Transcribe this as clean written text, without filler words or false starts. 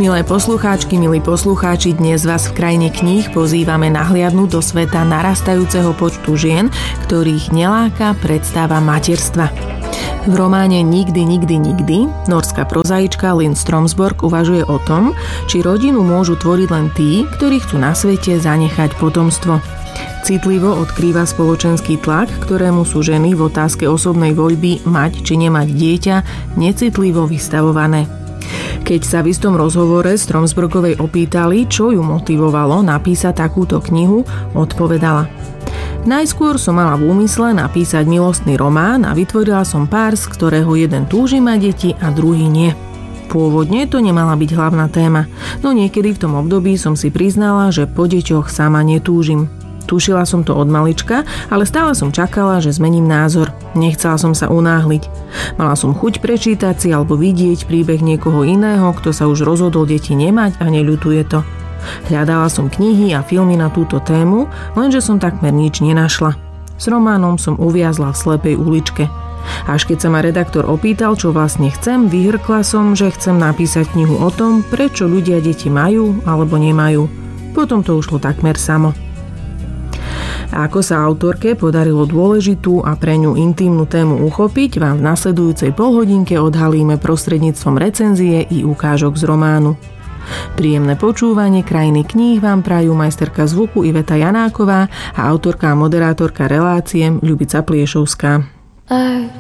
Milé poslucháčky, milí poslucháči, dnes vás v krajine kníh pozývame nahliadnúť do sveta narastajúceho počtu žien, ktorých neláka predstava materstva. V románe Nikdy, nikdy, nikdy norská prozaička Linn Stromsborg uvažuje o tom, či rodinu môžu tvoriť len tí, ktorí chcú na svete zanechať potomstvo. Citlivo odkrýva spoločenský tlak, ktorému sú ženy v otázke osobnej voľby mať či nemať dieťa necitlivo vystavované. Keď sa v istom rozhovore Stromsborgovej opýtali, čo ju motivovalo napísať takúto knihu, odpovedala: Najskôr som mala v úmysle napísať milostný román a vytvorila som pár, z ktorého jeden túži mať deti a druhý nie. Pôvodne to nemala byť hlavná téma, no niekedy v tom období som si priznala, že po deťoch sama netúžim. Tušila som to od malička, ale stále som čakala, že zmením názor. Nechcela som sa unáhliť. Mala som chuť prečítať si alebo vidieť príbeh niekoho iného, kto sa už rozhodol deti nemať a neľutuje to. Hľadala som knihy a filmy na túto tému, lenže som takmer nič nenašla. S románom som uviazla v slepej uličke. Až keď sa ma redaktor opýtal, čo vlastne chcem, vyhrkla som, že chcem napísať knihu o tom, prečo ľudia deti majú alebo nemajú. Potom to ušlo takmer samo. A ako sa autorke podarilo dôležitú a pre ňu intímnu tému uchopiť, vám v nasledujúcej polhodinke odhalíme prostredníctvom recenzie i ukážok z románu. Príjemné počúvanie Krajiny kníh vám prajú majsterka zvuku Iveta Janáková a autorka a moderátorka relácie Ľubica Pliešovská.